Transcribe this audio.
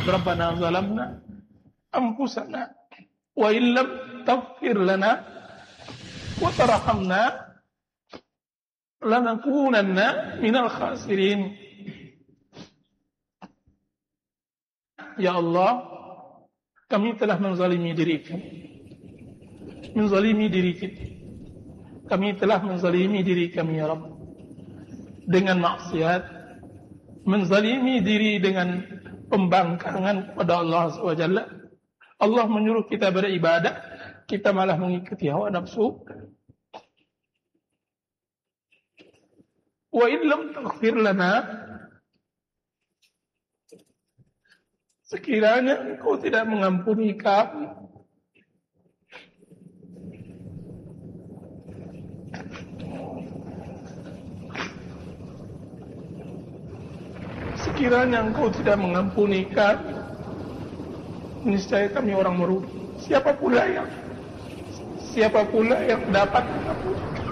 Rabbana zalamna anfusana wa illam taghfir lana wa tarhamna lanakunanna minal khasirin. Ya Allah, kami telah menzalimi diri kami. Menzalimi diri kita. Kami telah menzalimi diri kami, ya Rabb, dengan maksiat, menzalimi diri dengan pembangkangan kepada Allah SWT. Allah menyuruh kita beribadah, kita malah mengikuti hawa nafsu. Wa illam taghfir lana, sekiranya Engkau tidak mengampuni kami, sekiranya Engkau tidak mengampuni kami, niscaya kami orang merugi. Siapa pula yang dapat mengampuni?